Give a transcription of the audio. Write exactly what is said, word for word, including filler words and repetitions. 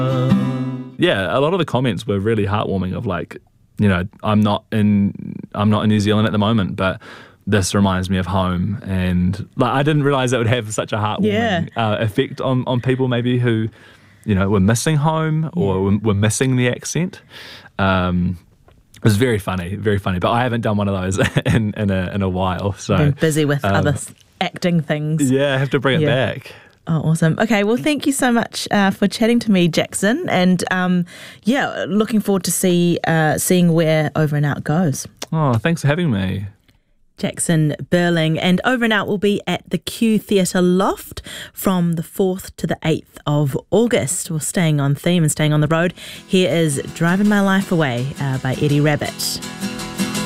Yeah, a lot of the comments were really heartwarming of like, you know, I'm not in I'm not in New Zealand at the moment, but this reminds me of home. And like I didn't realise that would have such a heartwarming yeah. uh, effect on, on people maybe who, you know, were missing home or yeah. were, were missing the accent. Um, it was very funny, very funny. But I haven't done one of those in, in, a, in a while. So been busy with um, other acting things. Yeah, I have to bring it yeah. back. Oh, awesome. Okay, well, thank you so much uh, for chatting to me, Jackson. And um, yeah, looking forward to see uh, seeing where Over and Out goes. Oh, thanks for having me. Jackson Burling. And Over and Out will be at the Q Theatre Loft from the fourth to the eighth of August. We're staying on theme and staying on the road. Here is Driving My Life Away uh, by Eddie Rabbitt.